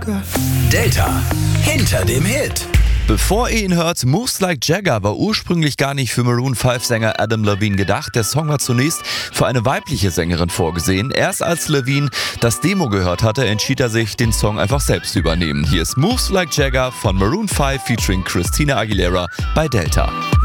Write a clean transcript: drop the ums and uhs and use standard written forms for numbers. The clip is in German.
Delta hinter dem Hit. Bevor ihr ihn hört, Moves Like Jagger war ursprünglich gar nicht für Maroon 5-Sänger Adam Levine gedacht. Der Song war zunächst für eine weibliche Sängerin vorgesehen. Erst als Levine das Demo gehört hatte, entschied er sich, den Song einfach selbst zu übernehmen. Hier ist Moves Like Jagger von Maroon 5 featuring Christina Aguilera bei Delta.